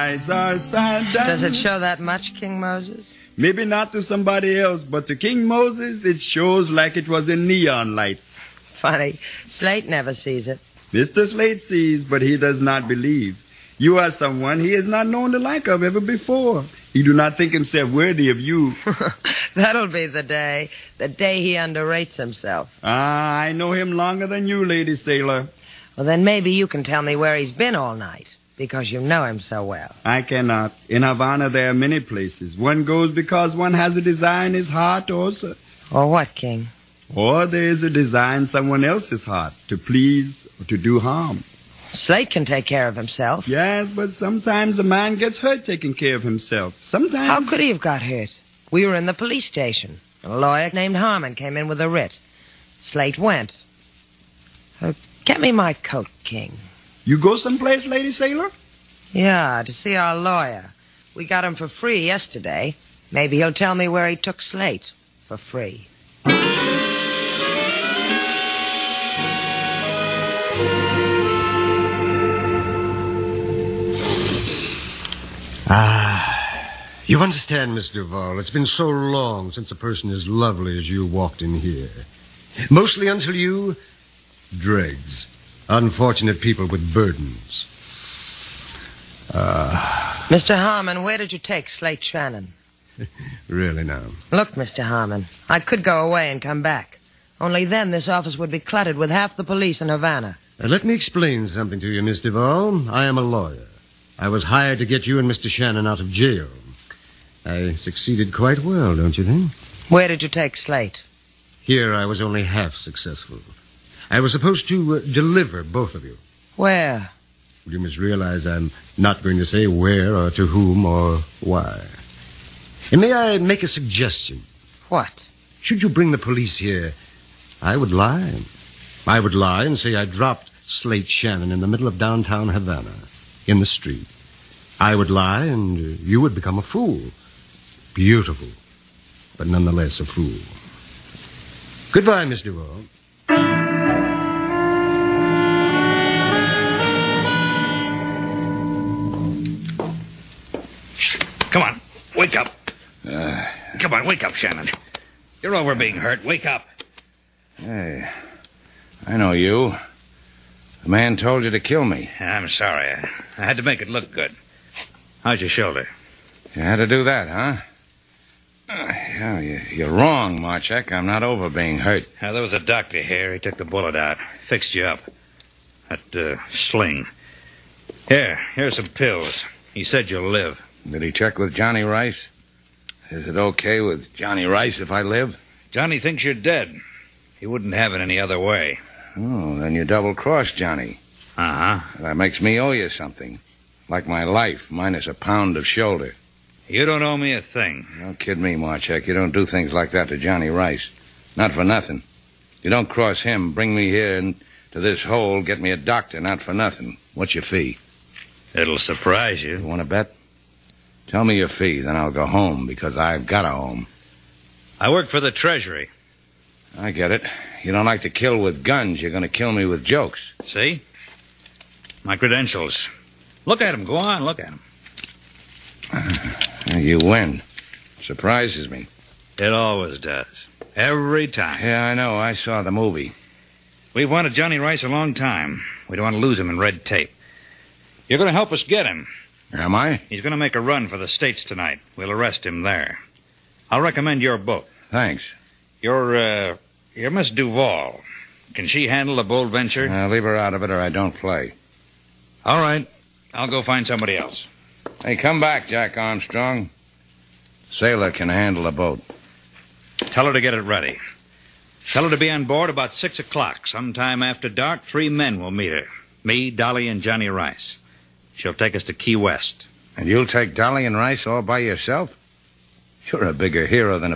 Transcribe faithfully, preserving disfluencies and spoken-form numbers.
eyes are sad. Does it show that much, King Moses? Maybe not to somebody else, but to King Moses, it shows like it was in neon lights. Funny. Slate never sees it. Mister Slate sees, but he does not believe. You are someone he has not known the like of ever before. He do not think himself worthy of you. That'll be the day. The day he underrates himself. Ah, I know him longer than you, Lady Sailor. Well, then maybe you can tell me where he's been all night, because you know him so well. I cannot. In Havana, there are many places. One goes because one has a desire in his heart also. Or what, King? Or there is a desire in someone else's heart, to please or to do harm. Slate can take care of himself. Yes, but sometimes a man gets hurt taking care of himself. Sometimes... How could he have got hurt? We were in the police station. A lawyer named Harmon came in with a writ. Slate went. Uh, get me my coat, King. You go someplace, Lady Sailor? Yeah, to see our lawyer. We got him for free yesterday. Maybe he'll tell me where he took Slate. For free. Ah, you understand, Miss Duval, it's been so long since a person as lovely as you walked in here. Mostly until you... dregs. Unfortunate people with burdens. Ah. Uh... Mister Harmon, where did you take Slate Shannon? Really now? Look, Mister Harmon, I could go away and come back. Only then this office would be cluttered with half the police in Havana. Uh, let me explain something to you, Miss Duval. I am a lawyer. I was hired to get you and Mister Shannon out of jail. I succeeded quite well, don't you think? Where did you take Slate? Here I was only half successful. I was supposed to uh, deliver both of you. Where? You must realize I'm not going to say where or to whom or why. And may I make a suggestion? What? Should you bring the police here, I would lie. I would lie and say I dropped Slate Shannon in the middle of downtown Havana. In the street. I would lie, and uh, you would become a fool. Beautiful, but nonetheless a fool. Goodbye, Miss Duval. Come on, wake up. Uh, Come on, wake up, Shannon. You're over being hurt. Wake up. Hey, I know you. The man told you to kill me. I'm sorry. I, I had to make it look good. How's your shoulder? You had to do that, huh? Uh, yeah, you, you're wrong, Marchek. I'm not over being hurt. Uh, there was a doctor here. He took the bullet out. Fixed you up. That uh, sling. Here, here's some pills. He said you'll live. Did he check with Johnny Rice? Is it okay with Johnny Rice if I live? Johnny thinks you're dead. He wouldn't have it any other way. Oh, then you double-crossed Johnny. Uh-huh. That makes me owe you something. Like my life, minus a pound of shoulder. You don't owe me a thing. Don't kid me, Marchek. You don't do things like that to Johnny Rice. Not for nothing. You don't cross him, bring me here into this hole, get me a doctor, not for nothing. What's your fee? It'll surprise you. You want to bet? Tell me your fee, then I'll go home, because I've got a home. I work for the Treasury. I get it. You don't like to kill with guns. You're going to kill me with jokes. See? My credentials. Look at them. Go on, look at them. Uh, you win. Surprises me. It always does. Every time. Yeah, I know. I saw the movie. We've wanted Johnny Rice a long time. We don't want to lose him in red tape. You're going to help us get him. Am I? He's going to make a run for the States tonight. We'll arrest him there. I'll recommend your book. Thanks. You're, uh, you're Miss Duval. Can she handle a bold venture? Uh, leave her out of it or I don't play. All right. I'll go find somebody else. Hey, come back, Jack Armstrong. Sailor can handle a boat. Tell her to get it ready. Tell her to be on board about six o'clock. Sometime after dark, three men will meet her. Me, Dolly, and Johnny Rice. She'll take us to Key West. And you'll take Dolly and Rice all by yourself? You're a bigger hero than a